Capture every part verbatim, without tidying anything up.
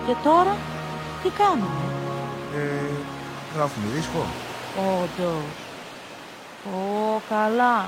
Και τώρα, τι κάνουμε? Ε, γράφουμε δίσκο. Όντως. Ω, καλά.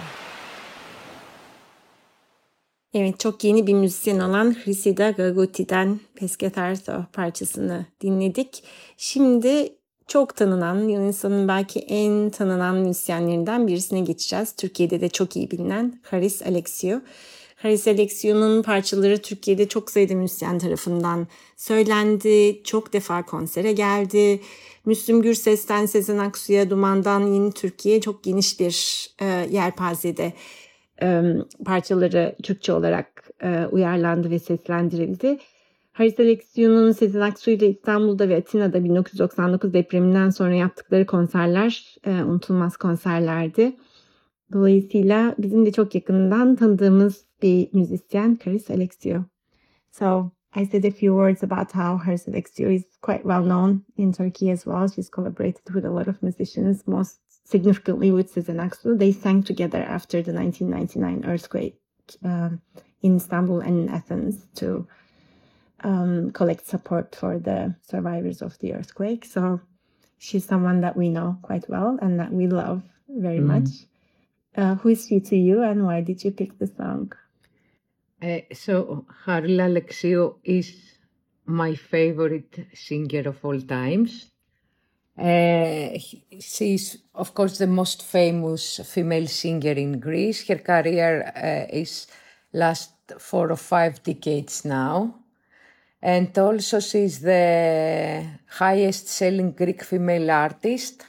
Evet, çok yeni bir müzisyen olan Cressida Gagotti'den Pescatharso parçasını dinledik. Şimdi çok tanınan, Yunanistan'ın belki en tanınan müzisyenlerinden birisine geçeceğiz. Türkiye'de de çok iyi bilinen Haris Alexiou. Haris Alexiou'nun parçaları Türkiye'de çok sayıda müzisyen tarafından söylendi. Çok defa konsere geldi. Müslüm Gürses'ten Sezen Aksu'ya, Duman'dan Yeni Türkiye çok geniş bir e, yelpazede e, parçaları Türkçe olarak e, uyarlandı ve seslendirildi. Haris Alexiou'nun Sezen Aksu ile İstanbul'da ve Atina'da bin dokuz yüz doksan dokuz depreminden sonra yaptıkları konserler e, unutulmaz konserlerdi. Dolayısıyla bizim de çok yakından tanıdığımız bir müzisyen Haris Alexiou. So I said a few words about how Haris Alexiou is quite well known in Turkey as well. She's collaborated with a lot of musicians, most significantly with Sezen Aksu. They sang together after the nineteen ninety-nine earthquake um, in Istanbul and in Athens to um, collect support for the survivors of the earthquake. So she's someone that we know quite well and that we love very Mhm. much. Uh, who is she to you and why did you pick the song? Uh, so Haris Alexiou is my favorite singer of all times. Uh, he- she's, of course, the most famous female singer in Greece. Her career uh, is last four or five decades now. And also she's the highest selling Greek female artist.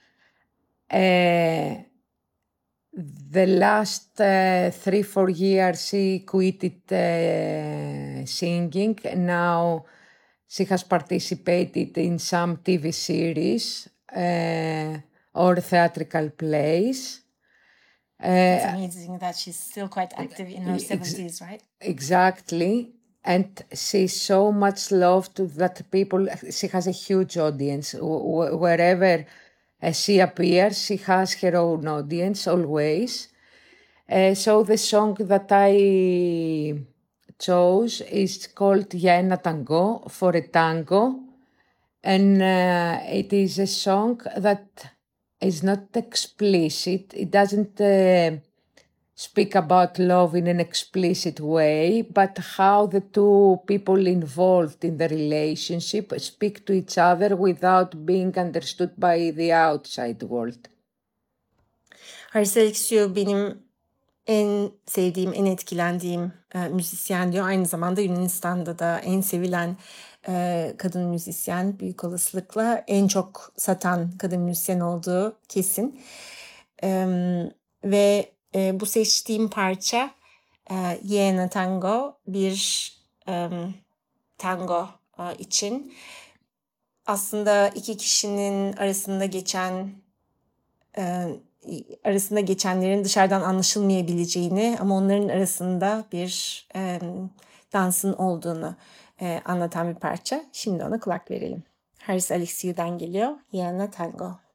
Uh, the last uh, three, four years she quitted uh, singing. Now she has participated in some T V series uh, or theatrical plays. It's Uh, amazing that she's still quite active in her ex- seventies, right? Exactly. And she's so much loved that people, she has a huge audience. Wh- wh- Wherever uh, she appears, she has her own audience always. Uh, so the song that I chose is called Για ένα tango, for a tango. And uh, it is a song that is not explicit. It doesn't uh, speak about love in an explicit way, but how the two people involved in the relationship speak to each other without being understood by the outside world. Haris Alexiou benim en sevdiğim, en etkilendiğim e, müzisyen diyor. Aynı zamanda Yunanistan'da da en sevilen e, kadın müzisyen. Büyük olasılıkla en çok satan kadın müzisyen olduğu kesin. E, ve e, bu seçtiğim parça e, Yena Tango bir e, tango e, için. Aslında iki kişinin arasında geçen e, arasında geçenlerin dışarıdan anlaşılmayabileceğini ama onların arasında bir e, dansın olduğunu e, anlatan bir parça. Şimdi ona kulak verelim. Haris Alexiou'dan geliyor. Yana Tango.